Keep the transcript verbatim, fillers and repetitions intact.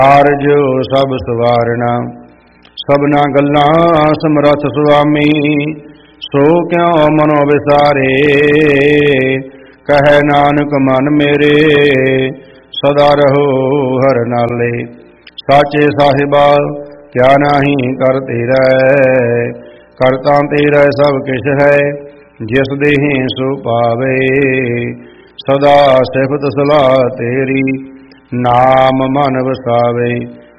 ਕਾਰਜ ਸਭ ਸਵਾਰਣਾ, ਸਭਨਾ ਗੱਲਾਂ ਸਮਰੱਥ ਸੁਆਮੀ। ਸੋ ਕਿਉ ਮਨੋ ਵਿਸਾਰੇ, ਕਹੈ ਨਾਨਕ ਮਨ ਮੇਰੇ। ਸਦਾ ਰਹੋ ਹਰਿ ਨਾਲੇ, ਸਾਚੇ ਸਾਹਿਬਾ ਕਿਆ ਨਾਹੀ ਕਰ ਤੇਰਾ। ਕਰਤਾ ਤੇਰਾ ਸਭ ਕਿਛ ਹੈ, ਜਿਸ ਦੇਹੀ ਸੋ ਪਾਵੇ। ਸਦਾ ਸਿਫਤ ਸਲਾਹ ਤੇਰੀ, ਨਾਮ ਮਨ ਵਸਾਵੇ।